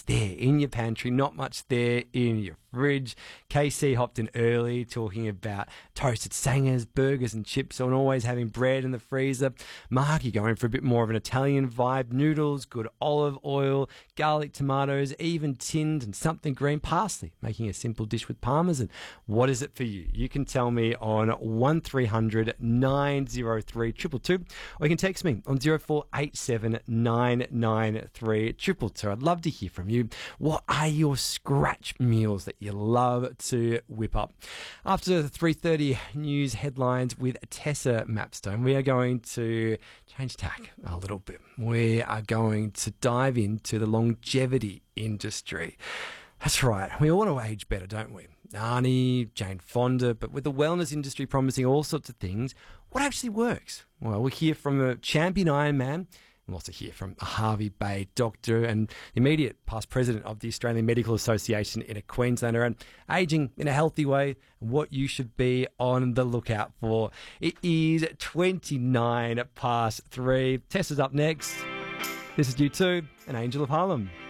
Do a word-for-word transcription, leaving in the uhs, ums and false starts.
there in your pantry, not much there in your fridge. K C hopped in early talking about toasted sangers, burgers and chips, and always having bread in the freezer. Mark, you're going for a bit more of an Italian vibe. Noodles, good olive oil, garlic tomatoes, even tinned and something green parsley, making a simple dish with parmesan. What is it for you? You can tell me on one three hundred nine oh three two two two, or you can text me on zero four eight seven nine nine three two two two. I'd love to hear from you. What are your scratch meals that you love to whip up? After the three thirty news headlines with Tessa Mapstone, we are going to change tack a little bit. We are going to dive into the longevity industry. That's right. We all want to age better, don't we? Arnie, Jane Fonda, but with the wellness industry promising all sorts of things, what actually works? Well, we'll hear from a champion Ironman. We'll also hear from a Hervey Bay doctor and the immediate past president of the Australian Medical Association in a Queenslander, and ageing in a healthy way, what you should be on the lookout for. It is twenty-nine past three. Tessa's up next. This is U two, an Angel of Harlem.